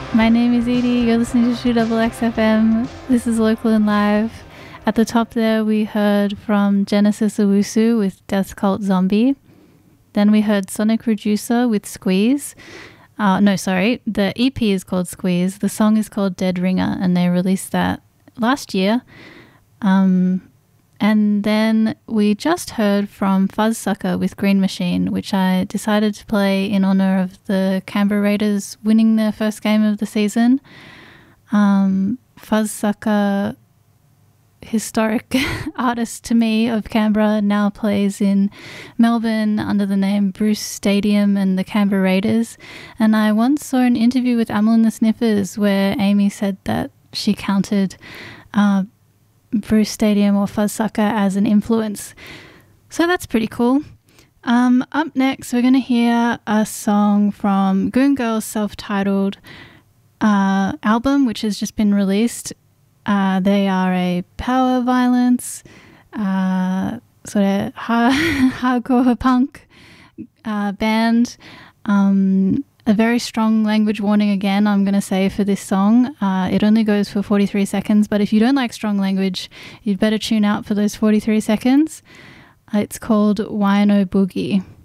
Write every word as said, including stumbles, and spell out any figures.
My name is Edie. You're listening to two X X F M. This is Local and Live. At the top there, we heard from Genesis Owusu with Death Cult Zombie. Then we heard Sonic Reducer with Squeeze. Uh, no, sorry. The E P is called Squeeze. The song is called Dead Ringer, and they released that last year. Um, and then we just heard from Fuzzsucker with Green Machine, which I decided to play in honour of the Canberra Raiders winning their first game of the season. Um, Fuzzsucker, historic artist to me of Canberra, now plays in Melbourne under the name Bruce Stadium and the Canberra Raiders. And I once saw an interview with Amel and the Sniffers where Amy said that she counted uh, Bruce Stadium or Fuzzsucker as an influence. So that's pretty cool. Um, up next, we're going to hear a song from Goon Girl's self-titled uh, album, which has just been released. Uh, they are a power violence, uh, sort of hard, hardcore punk uh, band. Um, a very strong language warning again, I'm going to say, for this song. Uh, it only goes for forty-three seconds, but if you don't like strong language, you'd better tune out for those forty-three seconds. Uh, it's called Wino Boogie.